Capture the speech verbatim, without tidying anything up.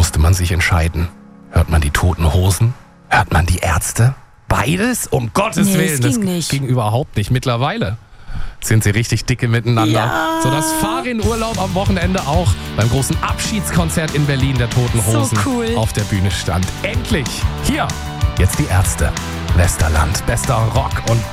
musste man sich entscheiden. Hört man die Toten Hosen? Hört man die Ärzte? Beides? Um Gottes Nee, Willen. es ging das nicht. ging überhaupt nicht. Mittlerweile sind sie richtig dicke miteinander. Ja. So dass Farin-Urlaub am Wochenende auch beim großen Abschiedskonzert in Berlin der Toten So Hosen cool. auf der Bühne stand. Endlich! Hier, jetzt die Ärzte. Westerland, bester Rock und